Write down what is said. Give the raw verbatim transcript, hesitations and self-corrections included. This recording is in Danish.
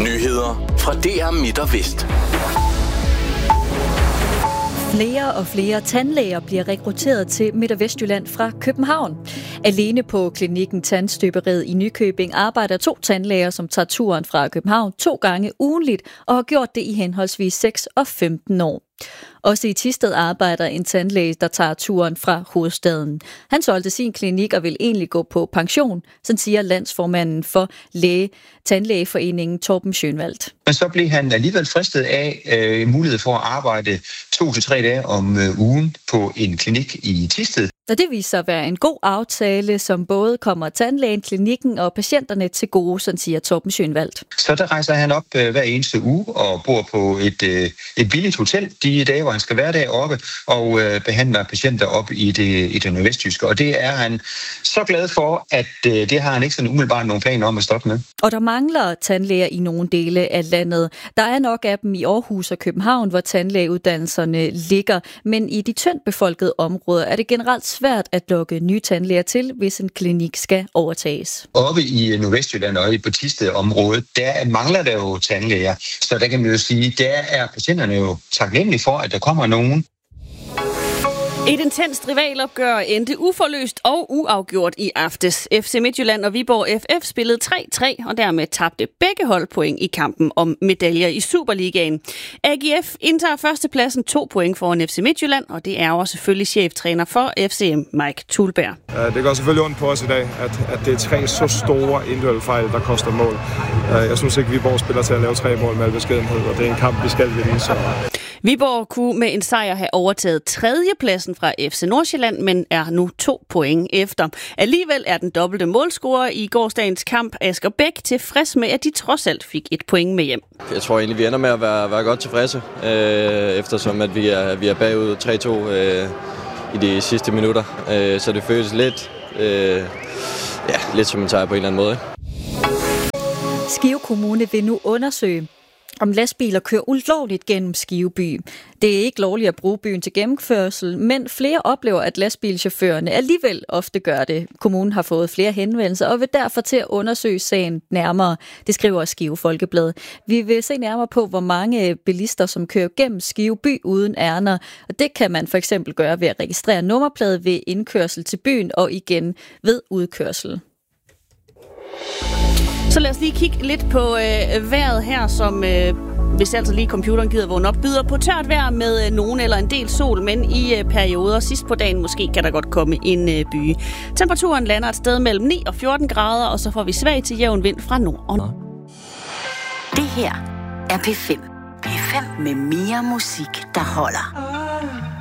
Nyheder fra D R Midt og Vest. Flere og flere tandlæger bliver rekrutteret til Midt- og Vestjylland fra København. Alene på klinikken Tandstøberiet i Nykøbing arbejder to tandlæger, som tager turen fra København to gange ugenligt og har gjort det i henholdsvis seks og femten år. Også i Thisted arbejder en tandlæge, der tager turen fra hovedstaden. Han solgte sin klinik og vil egentlig gå på pension, sådan siger landsformanden for læge, Tandlægeforeningen Torben Schönwald. Men så blev han alligevel fristet af øh, mulighed for at arbejde to til tre dage om øh, ugen på en klinik i Thisted. Og det viser sig at være en god aftale, som både kommer tandlægen, klinikken og patienterne til gode, sådan siger Torben Schönwald. Så der rejser han op øh, hver eneste uge og bor på et, øh, et billigt hotel de dage, hvor han skal være deroppe og øh, behandler patienter op i det, i det nordvestjyske. Og det er han så glad for, at øh, det har han ikke sådan umiddelbart nogen planer om at stoppe med. Og der mangler tandlæger i nogle dele af landet. Der er nok af dem i Aarhus og København, hvor tandlægeuddannelserne ligger. Men i de tyndt befolkede områder er det generelt svært at lokke nye tandlæger til, hvis en klinik skal overtages. Oppe i Nordvestjylland og i på Thisted-området, der mangler der jo tandlæger. Så der kan man jo sige, der er patienterne jo taknemmelige for, at der kommer nogen. Et intenst rivalopgør endte uforløst og uafgjort i aftes. F C Midtjylland og Viborg F F spillede tre tre, og dermed tabte begge hold point i kampen om medaljer i Superligaen. A G F indtager førstepladsen to point foran F C Midtjylland, og det er også selvfølgelig cheftræner for F C M, Mike Thulberg. Ja, det går selvfølgelig ondt på os i dag, at, at det er tre så store individuelle fejl, der koster mål. Jeg synes ikke, Viborg spiller til at lave tre mål med al beskedenhed, og det er en kamp, vi skal vinde. Så. Viborg kunne med en sejr have overtaget tredjepladsen fra F C Nordsjælland, men er nu to point efter. Alligevel er den dobbelte målscorer i gårsdagens kamp, Asger Bæk, tilfreds med, at de trods alt fik et point med hjem. Jeg tror egentlig, vi ender med at være, være godt tilfredse, øh, eftersom at vi, er, vi er bagud tre to øh, i de sidste minutter. Øh, så det føles lidt, øh, ja, lidt som en sejr på en eller anden måde. Skive Kommune vil nu undersøge, om lastbiler kører ulovligt gennem Skive by. Det er ikke lovligt at bruge byen til gennemførsel, men flere oplever, at lastbilchaufførerne alligevel ofte gør det. Kommunen har fået flere henvendelser og vil derfor til at undersøge sagen nærmere. Det skriver Skive Folkeblad. Vi vil se nærmere på, hvor mange bilister, som kører gennem Skive by uden ærner. Og det kan man for eksempel gøre ved at registrere nummerplade ved indkørsel til byen og igen ved udkørsel. Så lad os lige kigge lidt på øh, vejret her, som øh, hvis altså lige computeren gider vågne op, byder på tørt vejr med øh, nogen eller en del sol, men i øh, perioder sidst på dagen måske kan der godt komme en øh, byge. Temperaturen lander et sted mellem ni og fjorten grader, og så får vi svag til jævn vind fra nord og nord. Det her er P fem. P fem med mere musik, der holder.